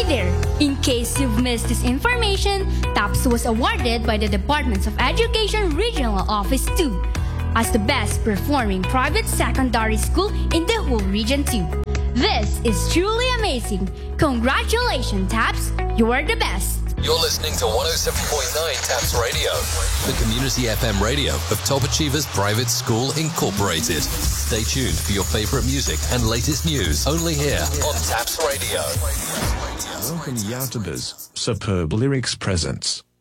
Hi there! In case you've missed this information, TAPS was awarded by the Department of Education Regional Office 2 as the best performing private secondary school in the whole region 2. This is truly amazing. Congratulations, TAPS! You are the best! You're listening to 107.9 TAPS Radio, the community FM radio of Top Achievers Private School Incorporated. Stay tuned for your favorite music and latest news only here on TAPS Radio. Welcome Yautabas, Superb Lyrics presents